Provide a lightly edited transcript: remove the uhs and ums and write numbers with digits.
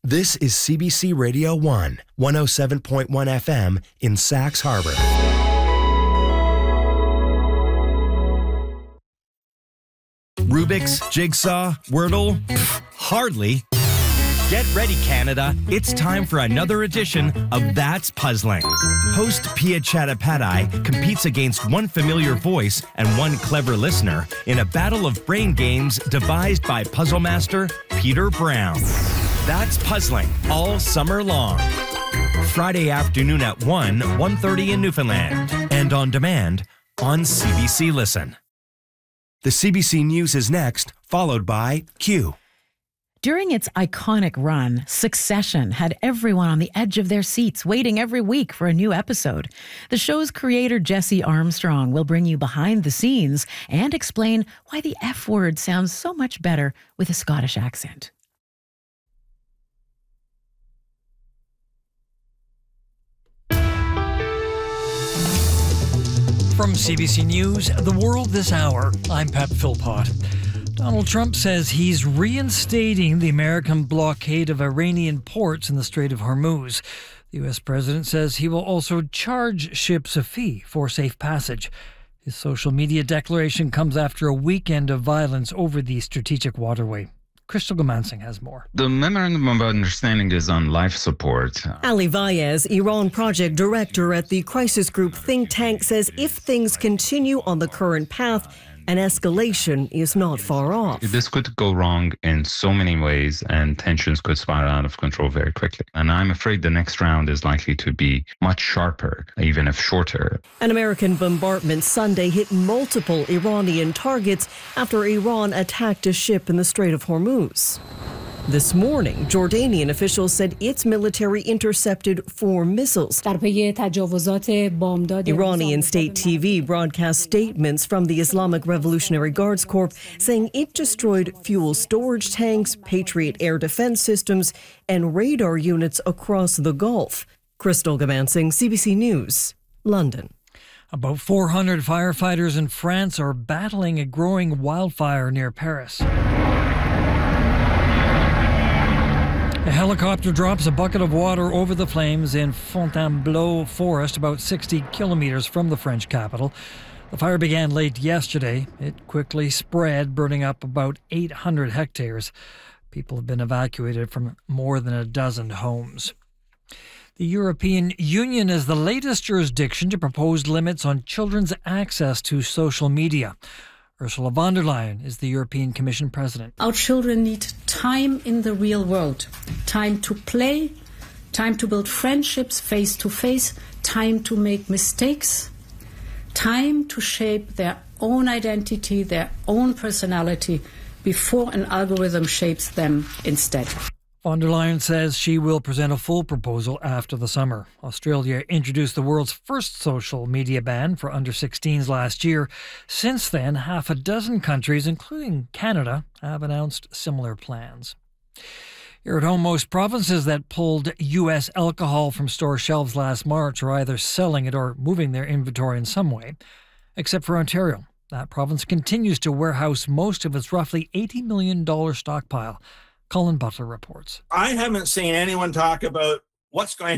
This is CBC Radio 1, 107.1 FM in Sax Harbor. Rubik's, Jigsaw, Wordle? Hardly. Get ready, Canada. It's time for another edition of That's Puzzling. Host Pia Chattopadhyay competes against one familiar voice and one clever listener in a battle of brain games devised by puzzle master Peter Brown. That's Puzzling all summer long. Friday afternoon at 1:30 in Newfoundland. And on demand on CBC Listen. The CBC News is next, followed by Q. During its iconic run, Succession had everyone on the edge of their seats, waiting every week for a new episode. The show's creator, Jesse Armstrong, will bring you behind the scenes and explain why the F word sounds so much better with a Scottish accent. From CBC News, The World This Hour, I'm Pat Philpott. Donald Trump says he's reinstating the American blockade of Iranian ports in the Strait of Hormuz. The U.S. president says he will also charge ships a fee for safe passage. His social media declaration comes after a weekend of violence over the strategic waterway. Crystal Gomansing has more. The Memorandum of Understanding is on life support. Ali Vaez, Iran project director at the crisis group think tank, says if things continue on the current path, an escalation is not far off. This could go wrong in so many ways, and tensions could spiral out of control very quickly. And I'm afraid the next round is likely to be much sharper, even if shorter. An American bombardment Sunday hit multiple Iranian targets after Iran attacked a ship in the Strait of Hormuz. This morning, Jordanian officials said its military intercepted 4 missiles. Iranian state TV broadcast statements from the Islamic Revolutionary Guards Corps saying it destroyed fuel storage tanks, Patriot air defense systems, and radar units across the Gulf. Crystal Gomansing, CBC News, London. About 400 firefighters in France are battling a growing wildfire near Paris. A helicopter drops a bucket of water over the flames in Fontainebleau forest, about 60 kilometers from the French capital. The fire began late yesterday. It quickly spread, burning up about 800 hectares. People have been evacuated from more than a dozen homes. The European Union is the latest jurisdiction to propose limits on children's access to social media. Ursula von der Leyen is the European Commission president. Our children need time in the real world, time to play, time to build friendships face to face, time to make mistakes, time to shape their own identity, their own personality, before an algorithm shapes them instead. Von der Leyen says she will present a full proposal after the summer. Australia introduced the world's first social media ban for under-16s last year. Since then, half a dozen countries, including Canada, have announced similar plans. Here at home, most provinces that pulled U.S. alcohol from store shelves last March are either selling it or moving their inventory in some way, except for Ontario. That province continues to warehouse most of its roughly $80 million stockpile. Colin Butler reports. I haven't seen anyone talk about what's going